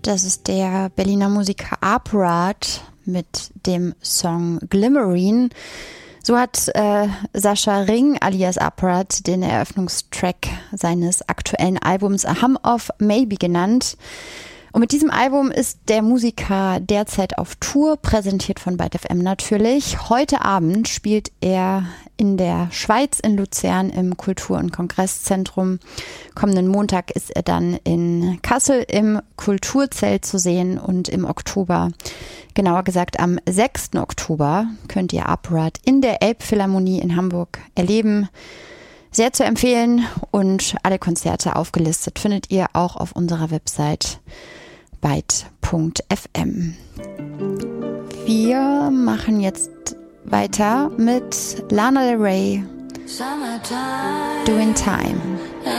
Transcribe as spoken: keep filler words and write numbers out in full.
Das ist der Berliner Musiker Upright mit dem Song Glimmerine. So hat äh, Sascha Ring alias Upright den Eröffnungstrack seines aktuellen Albums A Hum of Maybe genannt. Und mit diesem Album ist der Musiker derzeit auf Tour, präsentiert von Byte F M natürlich. Heute Abend spielt er in der Schweiz in Luzern im Kultur- und Kongresszentrum. Kommenden Montag ist er dann in Kassel im Kulturzelt zu sehen und im Oktober, genauer gesagt am sechsten Oktober, könnt ihr Upright in der Elbphilharmonie in Hamburg erleben. Sehr zu empfehlen und alle Konzerte aufgelistet findet ihr auch auf unserer Website byte punkt f m. Wir machen jetzt weiter mit Lana Del Rey, Doing Time.